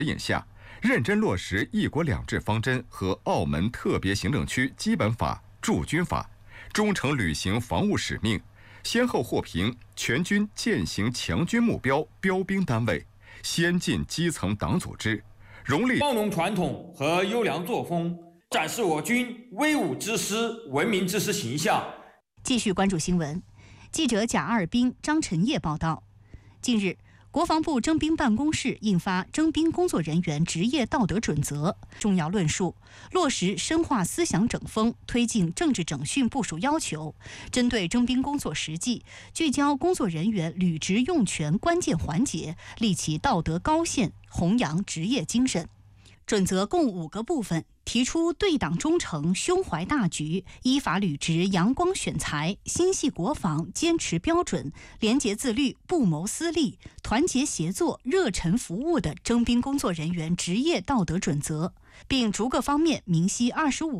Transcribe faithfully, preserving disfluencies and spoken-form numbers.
引下，认真落实“一国两制”方针和澳门特别行政区基本法、驻军法，忠诚履行防务使命，先后获评全军践行强军目标标兵单位、先进基层党组织，荣立光荣传统和优良作风，展示我军威武之师、文明之师形象。 继续关注新闻，记者贾二斌、张晨业报道。近日，国防部征兵办公室印发《征兵工作人员职业道德准则》，重要论述落实深化思想整风，推进政治整训部署要求，针对征兵工作实际，聚焦工作人员履职用权关键环节，立其道德高线，弘扬职业精神。准则共五个部分，提出对党忠诚、胸怀大局、依法履职、阳光选才、心系国防、坚持标准、廉洁自律、不谋私利、团结协作、热忱服务的征兵工作人员职业道德准则，并逐个方面明晰二十五